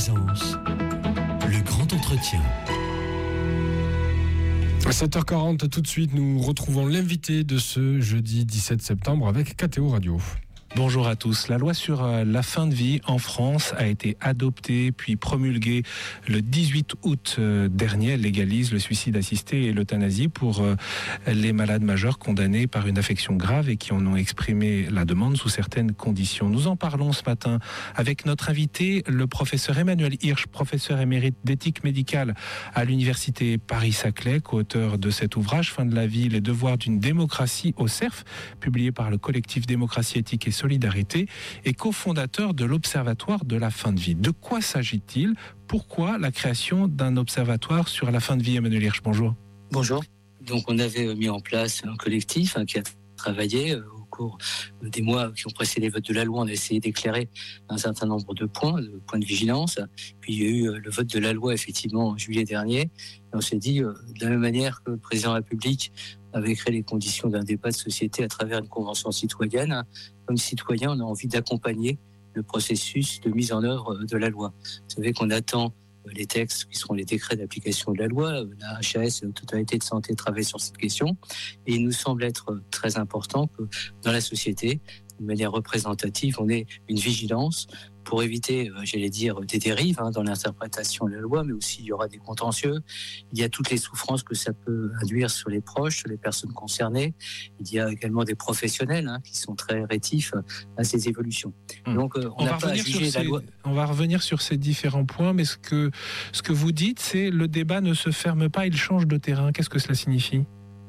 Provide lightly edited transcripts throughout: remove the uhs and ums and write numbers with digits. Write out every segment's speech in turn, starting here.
présence, le grand entretien. À 7h40, tout de suite, nous retrouvons l'invité de ce jeudi 17 septembre avec KTO Radio. Bonjour à tous. La loi sur la fin de vie en France a été adoptée puis promulguée le 18 août dernier. Elle légalise le suicide assisté et l'euthanasie pour les malades majeurs condamnés par une affection grave et qui en ont exprimé la demande sous certaines conditions. Nous en parlons ce matin avec notre invité, le professeur Emmanuel Hirsch, professeur émérite d'éthique médicale à l'université Paris-Saclay, co-auteur de cet ouvrage Fin de la vie, les devoirs d'une démocratie au CERF, publié par le collectif Démocratie, Éthique et Solidarité, et cofondateur de l'Observatoire de la fin de vie. De quoi s'agit-il ? Pourquoi la création d'un observatoire sur la fin de vie ? Emmanuel Hirsch, bonjour. Bonjour. Donc on avait mis en place un collectif qui a travaillé au cours des mois qui ont précédé le vote de la loi. On a essayé d'éclairer un certain nombre de points de vigilance. Puis il y a eu le vote de la loi effectivement en juillet dernier. Et on s'est dit, de la même manière que le président de la République avait créé les conditions d'un débat de société à travers une convention citoyenne, comme citoyen, on a envie d'accompagner le processus de mise en œuvre de la loi. Vous savez qu'on attend les textes qui seront les décrets d'application de la loi. La HAS, l'Autorité de santé, travaille sur cette question. Et il nous semble être très important que dans la société, de manière représentative, on ait une vigilance pour éviter, j'allais dire, des dérives dans l'interprétation de la loi, mais aussi il y aura des contentieux. Il y a toutes les souffrances que ça peut induire sur les proches, sur les personnes concernées. Il y a également des professionnels qui sont très rétifs à ces évolutions. Donc, on n'a pas à juger la loi. On va revenir sur ces différents points, mais ce que vous dites, c'est le débat ne se ferme pas, il change de terrain. Qu'est-ce que cela signifie ?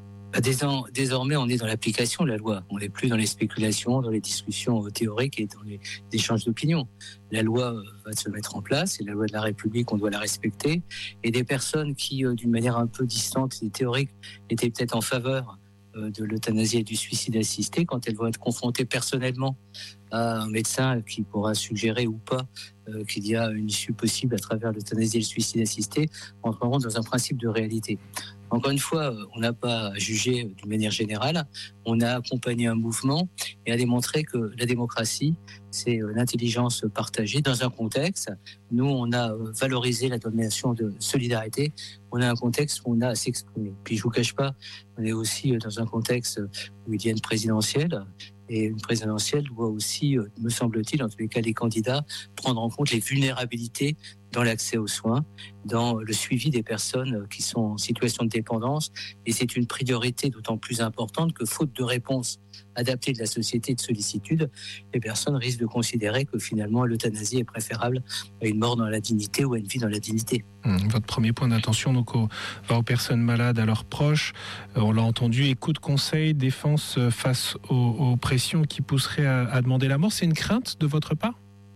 Désormais, on est dans l'application de la loi. On n'est plus dans les spéculations, dans les discussions théoriques et dans les échanges d'opinions. La loi va se mettre en place, c'est la loi de la République, on doit la respecter. Et des personnes qui, d'une manière un peu distante et théorique, étaient peut-être en faveur de l'euthanasie et du suicide assisté, quand elles vont être confrontées personnellement à un médecin qui pourra suggérer ou pas qu'il y a une issue possible à travers l'euthanasie et le suicide assisté, entreront dans un principe de réalité. Encore une fois, on n'a pas jugé d'une manière générale, on a accompagné un mouvement et a démontré que la démocratie, c'est l'intelligence partagée dans un contexte. Nous, on a valorisé la domination de solidarité, on a un contexte où on a à s'exprimer. Puis je vous cache pas, on est aussi dans un contexte où il y a une présidentielle. Et une présidentielle doit aussi, me semble-t-il, en tous les cas les candidats, prendre en compte les vulnérabilités dans l'accès aux soins, dans le suivi des personnes qui sont en situation de dépendance. Et c'est une priorité d'autant plus importante que, faute de réponse adaptée de la société de sollicitude, les personnes risquent de considérer que finalement l'euthanasie est préférable à une mort dans la dignité ou à une vie dans la dignité. Votre premier point d'attention donc va aux personnes malades, à leurs proches. On l'a entendu, écoute, conseil, défense face aux pressions qui pousseraient à demander la mort. C'est une crainte de votre part ?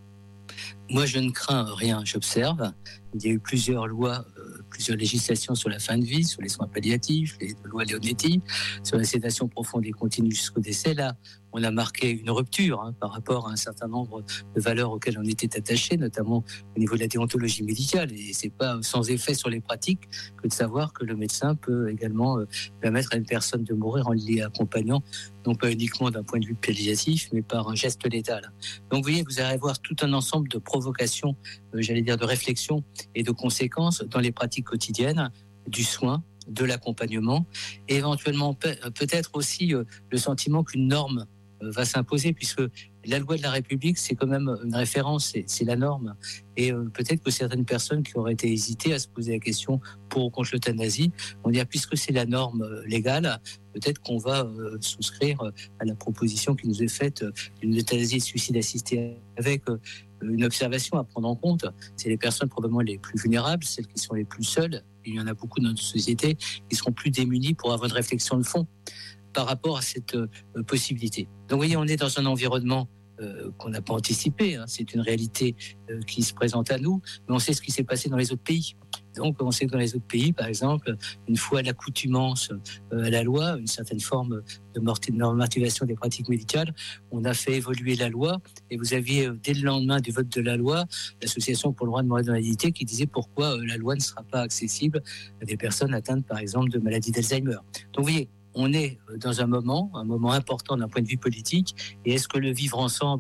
Moi, je ne crains rien, j'observe. Il y a eu plusieurs lois, plusieurs législations sur la fin de vie, sur les soins palliatifs, les lois Leonetti, sur la sédation profonde et continue jusqu'au décès. Là, on a marqué une rupture par rapport à un certain nombre de valeurs auxquelles on était attaché, notamment au niveau de la déontologie médicale. Et c'est pas sans effet sur les pratiques que de savoir que le médecin peut également permettre à une personne de mourir en l'y accompagnant, non pas uniquement d'un point de vue palliatif, mais par un geste létal. Donc, vous voyez, vous allez voir tout un ensemble de provocations, j'allais dire de réflexions et de conséquences dans les pratiques quotidiennes du soin, de l'accompagnement, et éventuellement peut-être aussi le sentiment qu'une norme va s'imposer, puisque la loi de la République, c'est quand même une référence, c'est la norme. Et peut-être que certaines personnes qui auraient été hésitées à se poser la question pour ou contre l'euthanasie vont dire, puisque c'est la norme légale, peut-être qu'on va souscrire à la proposition qui nous est faite d'une euthanasie et suicide assisté, avec une observation à prendre en compte. C'est les personnes probablement les plus vulnérables, celles qui sont les plus seules. Il y en a beaucoup dans notre société qui seront plus démunies pour avoir une réflexion de fond par rapport à cette possibilité. Donc vous voyez, on est dans un environnement qu'on n'a pas anticipé, c'est une réalité qui se présente à nous, mais on sait ce qui s'est passé dans les autres pays. Donc on sait que dans les autres pays, par exemple, une fois l'accoutumance à la loi, une certaine forme de normatisation des pratiques médicales, on a fait évoluer la loi, et vous aviez, dès le lendemain du vote de la loi, l'Association pour le droit de mourir dans la dignité qui disait pourquoi la loi ne sera pas accessible à des personnes atteintes, par exemple, de maladie d'Alzheimer. Donc vous voyez, on est dans un moment important d'un point de vue politique, et est-ce que le vivre ensemble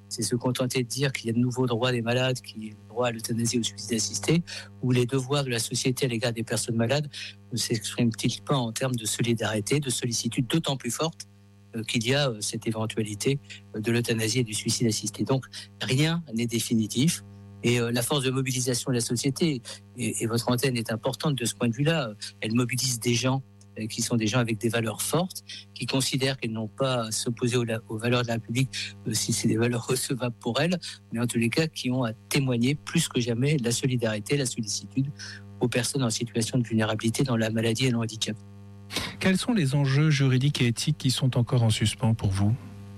c'est se contenter de dire qu'il y a de nouveaux droits des malades, qui est le droit à l'euthanasie et au suicide assisté, ou les devoirs de la société à l'égard des personnes malades ne s'expriment-ils pas en termes de solidarité, de sollicitude d'autant plus forte qu'il y a cette éventualité de l'euthanasie et du suicide assisté. Donc rien n'est définitif. Et la force de mobilisation de la société, et votre antenne est importante de ce point de vue-là, elle mobilise des gens qui sont des gens avec des valeurs fortes, qui considèrent qu'elles n'ont pas à s'opposer aux valeurs de la République si c'est des valeurs recevables pour elles, mais en tous les cas qui ont à témoigner plus que jamais la solidarité, la sollicitude aux personnes en situation de vulnérabilité dans la maladie et le handicap. Quels sont les enjeux juridiques et éthiques qui sont encore en suspens pour vous ?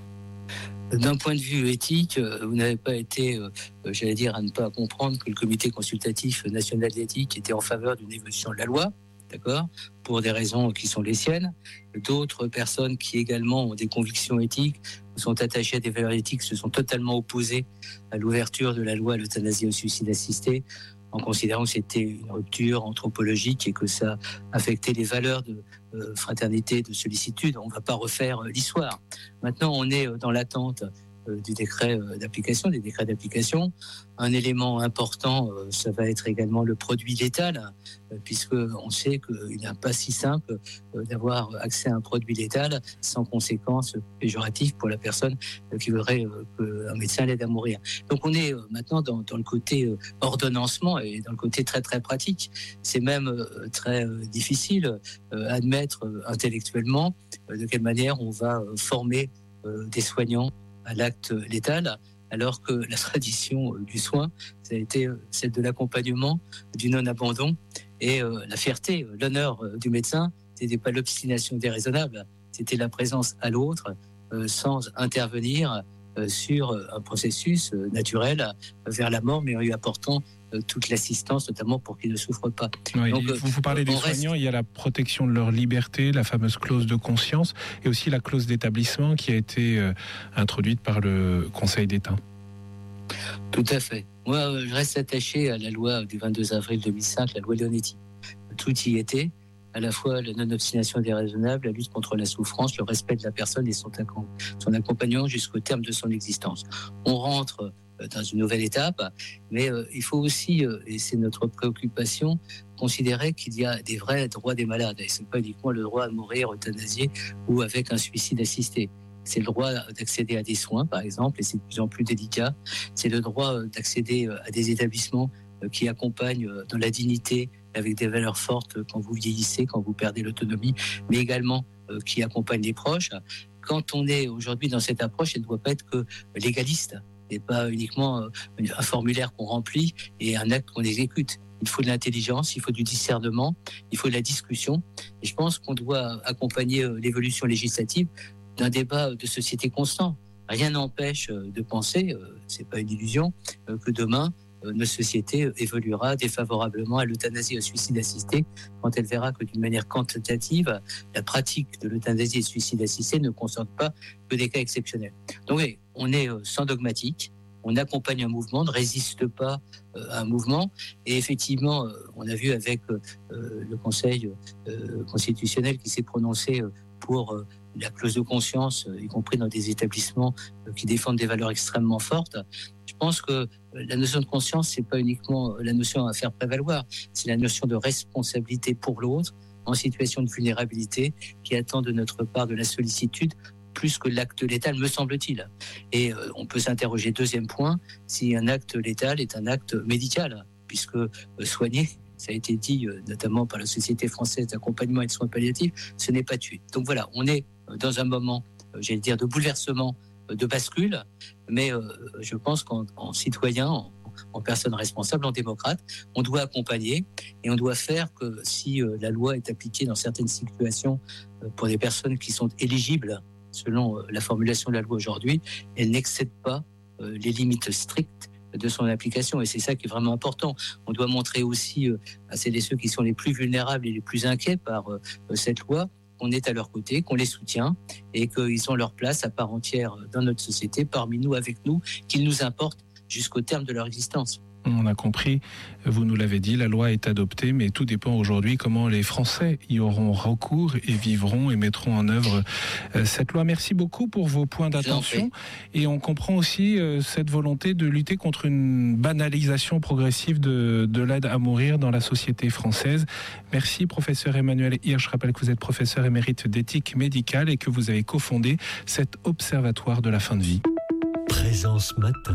D'un point de vue éthique, vous n'avez pas été, j'allais dire, à ne pas comprendre que le Comité consultatif national d'éthique était en faveur d'une évolution de la loi, d'accord, pour des raisons qui sont les siennes. D'autres personnes qui également ont des convictions éthiques, sont attachées à des valeurs éthiques, se sont totalement opposées à l'ouverture de la loi à l'euthanasie et au suicide assisté, en considérant que c'était une rupture anthropologique et que ça affectait les valeurs de fraternité, de sollicitude. On ne va pas refaire l'histoire. Maintenant, on est dans l'attente du décret d'application, des décrets d'application. Un élément important, ça va être également le produit létal, puisque on sait qu'il n'est pas si simple d'avoir accès à un produit létal sans conséquences péjoratives pour la personne qui voudrait qu'un médecin l'aide à mourir. Donc on est maintenant dans le côté ordonnancement et dans le côté très très pratique. C'est même très difficile à admettre intellectuellement de quelle manière on va former des soignants à l'acte létal, alors que la tradition du soin, ça a été celle de l'accompagnement, du non-abandon, et la fierté, l'honneur du médecin, c'était pas l'obstination déraisonnable, c'était la présence à l'autre, sans intervenir sur un processus naturel vers la mort, mais en lui apportant toute l'assistance, notamment pour qu'ils ne souffrent pas. Oui, donc, vous parlez des soignants, il y a la protection de leur liberté, la fameuse clause de conscience, et aussi la clause d'établissement qui a été introduite par le Conseil d'État. Tout à fait. Moi, je reste attaché à la loi du 22 avril 2005, la loi Leonetti. Tout y était, à la fois la non-obstination déraisonnable, la lutte contre la souffrance, le respect de la personne et son accompagnement jusqu'au terme de son existence. On rentre dans une nouvelle étape, mais il faut aussi, et c'est notre préoccupation, considérer qu'il y a des vrais droits des malades. Et ce n'est pas uniquement le droit à mourir euthanasié ou avec un suicide assisté. C'est le droit d'accéder à des soins, par exemple, et c'est de plus en plus délicat. C'est le droit d'accéder à des établissements qui accompagnent dans la dignité, avec des valeurs fortes quand vous vieillissez, quand vous perdez l'autonomie, mais également qui accompagnent les proches. Quand on est aujourd'hui dans cette approche, elle ne doit pas être que légaliste. Ce n'est pas uniquement un formulaire qu'on remplit et un acte qu'on exécute. Il faut de l'intelligence, il faut du discernement, il faut de la discussion. Et je pense qu'on doit accompagner l'évolution législative d'un débat de société constant. Rien n'empêche de penser, c'est pas une illusion, que demain, notre société évoluera défavorablement à l'euthanasie et au suicide assisté quand elle verra que d'une manière quantitative, la pratique de l'euthanasie et du suicide assisté ne concerne pas que des cas exceptionnels. Donc oui, on est sans dogmatique, on accompagne un mouvement, on ne résiste pas à un mouvement, et effectivement, on a vu avec le Conseil constitutionnel qui s'est prononcé pour la clause de conscience, y compris dans des établissements qui défendent des valeurs extrêmement fortes. Je pense que la notion de conscience, c'est pas uniquement la notion à faire prévaloir, c'est la notion de responsabilité pour l'autre en situation de vulnérabilité qui attend de notre part de la sollicitude plus que l'acte létal, me semble-t-il. Et on peut s'interroger, deuxième point, si un acte létal est un acte médical, puisque soigner, ça a été dit notamment par la Société française d'accompagnement et de soins palliatifs, ce n'est pas tuer. Donc voilà, on est dans un moment, j'allais dire, de bouleversement, de bascule, mais je pense qu'en citoyen, en personne responsable, en démocrate, on doit accompagner et on doit faire que si la loi est appliquée dans certaines situations pour des personnes qui sont éligibles selon la formulation de la loi aujourd'hui, elle n'excède pas les limites strictes de son application, et c'est ça qui est vraiment important. On doit montrer aussi à celles et ceux qui sont les plus vulnérables et les plus inquiets par cette loi qu'on est à leur côté, qu'on les soutient et qu'ils ont leur place à part entière dans notre société, parmi nous, avec nous, qu'ils nous importent jusqu'au terme de leur existence. On a compris, vous nous l'avez dit, la loi est adoptée, mais tout dépend aujourd'hui comment les Français y auront recours et vivront et mettront en œuvre cette loi. Merci beaucoup pour vos points d'attention. Et on comprend aussi cette volonté de lutter contre une banalisation progressive de l'aide à mourir dans la société française. Merci professeur Emmanuel Hirsch. Je rappelle que vous êtes professeur émérite d'éthique médicale et que vous avez cofondé cet observatoire de la fin de vie. Présence matin.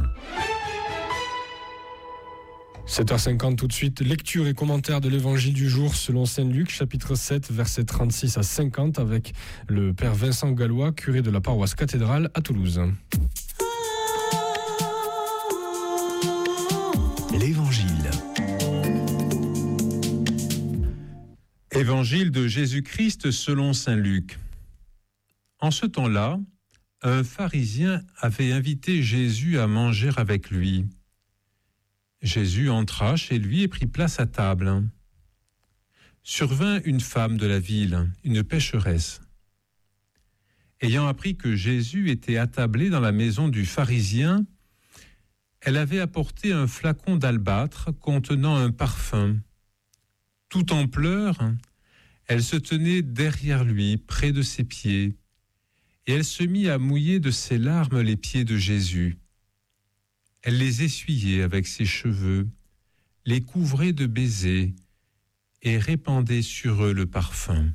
7h50 tout de suite, lecture et commentaire de l'évangile du jour selon Saint Luc, chapitre 7, versets 36 à 50 avec le père Vincent Gallois, curé de la paroisse cathédrale à Toulouse. L'évangile. Évangile de Jésus-Christ selon Saint Luc. En ce temps-là, un pharisien avait invité Jésus à manger avec lui. Jésus entra chez lui et prit place à table. Survint une femme de la ville, une pécheresse. Ayant appris que Jésus était attablé dans la maison du pharisien, elle avait apporté un flacon d'albâtre contenant un parfum. Tout en pleurs, elle se tenait derrière lui, près de ses pieds, et elle se mit à mouiller de ses larmes les pieds de Jésus. Elle les essuyait avec ses cheveux, les couvrait de baisers et répandait sur eux le parfum.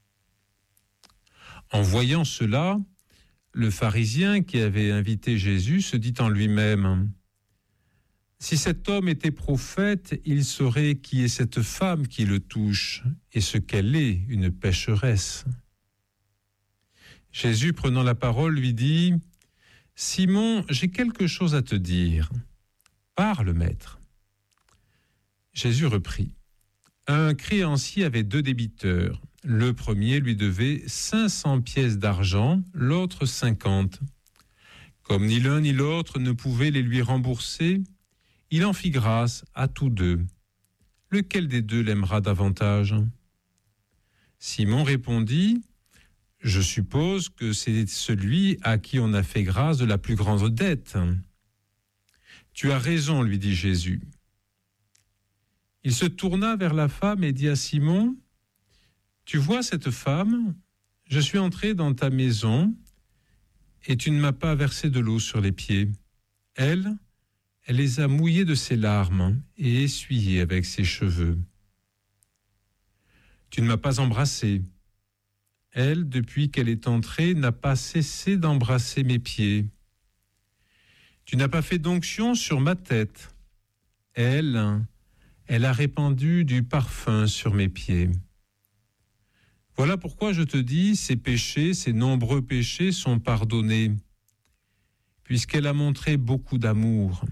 En voyant cela, le pharisien qui avait invité Jésus se dit en lui-même : « Si cet homme était prophète, il saurait qui est cette femme qui le touche et ce qu'elle est, une pécheresse. » Jésus, prenant la parole, lui dit : « Simon, j'ai quelque chose à te dire. Parle, maître. » Jésus reprit : « Un créancier avait 2 débiteurs. Le premier lui devait 500 pièces d'argent, l'autre 50. Comme ni l'un ni l'autre ne pouvaient les lui rembourser, il en fit grâce à tous 2. Lequel des 2 l'aimera davantage ? » Simon répondit : « Je suppose que c'est celui à qui on a fait grâce de la plus grande dette. » « Tu as raison, lui dit Jésus. » Il se tourna vers la femme et dit à Simon : « Tu vois cette femme ? Je suis entré dans ta maison et tu ne m'as pas versé de l'eau sur les pieds. Elle les a mouillés de ses larmes et essuyés avec ses cheveux. Tu ne m'as pas embrassé. Elle, depuis qu'elle est entrée, n'a pas cessé d'embrasser mes pieds. Tu n'as pas fait d'onction sur ma tête. Elle a répandu du parfum sur mes pieds. Voilà pourquoi je te dis, ces péchés, ces nombreux péchés sont pardonnés, puisqu'elle a montré beaucoup d'amour.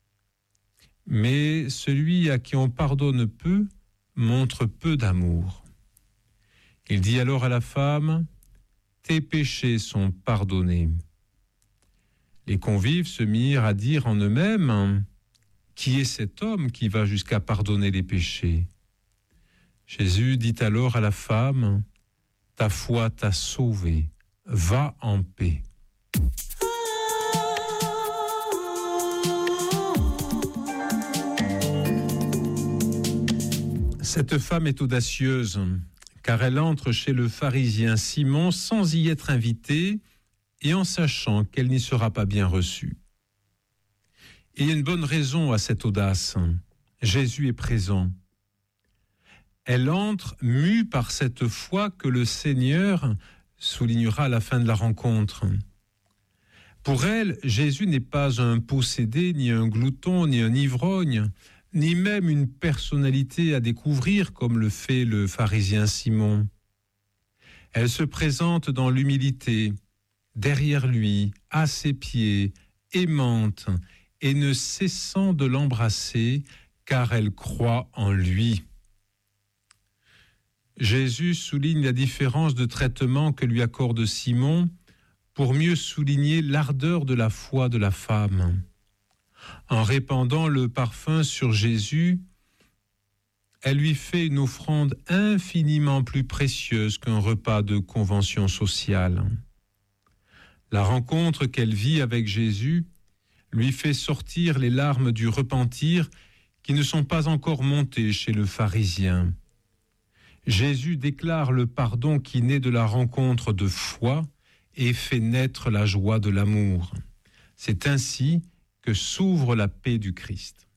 Mais celui à qui on pardonne peu, montre peu d'amour. » Il dit alors à la femme : « Tes péchés sont pardonnés. » Les convives se mirent à dire en eux-mêmes : « Qui est cet homme qui va jusqu'à pardonner les péchés ?» Jésus dit alors à la femme : « Ta foi t'a sauvée, va en paix. » Cette femme est audacieuse, car elle entre chez le pharisien Simon sans y être invitée et en sachant qu'elle n'y sera pas bien reçue. Et il y a une bonne raison à cette audace. Jésus est présent. Elle entre mue par cette foi que le Seigneur soulignera à la fin de la rencontre. Pour elle, Jésus n'est pas un possédé, ni un glouton, ni un ivrogne, ni même une personnalité à découvrir comme le fait le pharisien Simon. Elle se présente dans l'humilité, derrière lui, à ses pieds, aimante, et ne cessant de l'embrasser, car elle croit en lui. Jésus souligne la différence de traitement que lui accorde Simon pour mieux souligner l'ardeur de la foi de la femme. En répandant le parfum sur Jésus, elle lui fait une offrande infiniment plus précieuse qu'un repas de convention sociale. La rencontre qu'elle vit avec Jésus lui fait sortir les larmes du repentir qui ne sont pas encore montés chez le pharisien. Jésus déclare le pardon qui naît de la rencontre de foi et fait naître la joie de l'amour. C'est ainsi que s'ouvre la paix du Christ.